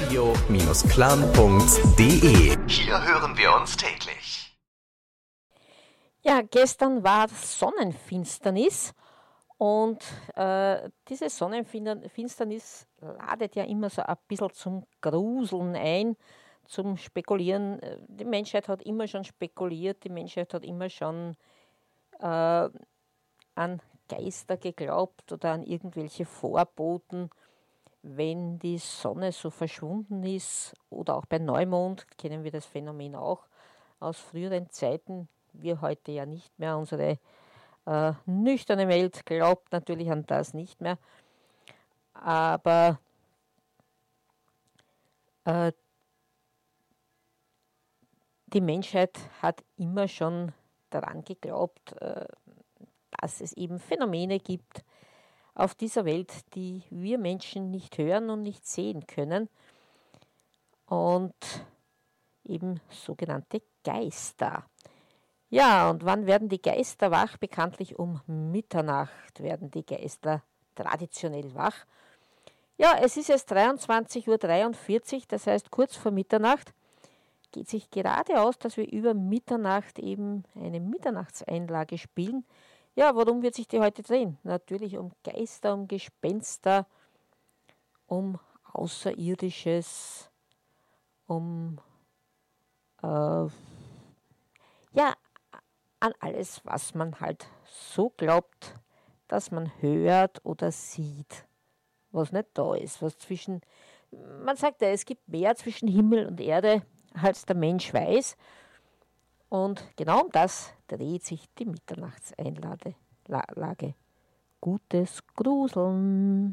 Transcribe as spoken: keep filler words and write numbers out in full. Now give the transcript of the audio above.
radio Bindestrich clan punkt de. Hier hören wir uns täglich. Ja, gestern war Sonnenfinsternis und äh, diese Sonnenfinsternis ladet ja immer so ein bisschen zum Gruseln ein, zum Spekulieren. Äh, Die Menschheit hat immer schon spekuliert, die Menschheit hat immer schon äh, an Geister geglaubt oder an irgendwelche Vorboten, wenn die Sonne so verschwunden ist oder auch bei Neumond, kennen wir das Phänomen auch aus früheren Zeiten. Wir heute ja nicht mehr. Unsere äh, nüchterne Welt glaubt natürlich an das nicht mehr. Aber äh, die Menschheit hat immer schon daran geglaubt, äh, dass es eben Phänomene gibt auf dieser Welt, die wir Menschen nicht hören und nicht sehen können. Und eben sogenannte Geister. Ja, und wann werden die Geister wach? Bekanntlich um Mitternacht werden die Geister traditionell wach. Ja, es ist jetzt dreiundzwanzig Uhr dreiundvierzig, das heißt kurz vor Mitternacht. Geht sich gerade aus, dass wir über Mitternacht eben eine Mitternachtseinlage spielen. Ja, worum wird sich die heute drehen? Natürlich um Geister, um Gespenster, um Außerirdisches, um äh, ja, an alles, was man halt so glaubt, dass man hört oder sieht, was nicht da ist, was zwischen, man sagt ja, es gibt mehr zwischen Himmel und Erde, als der Mensch weiß. Und genau um das dreht sich die Mitternachtseinlage. Gutes Gruseln.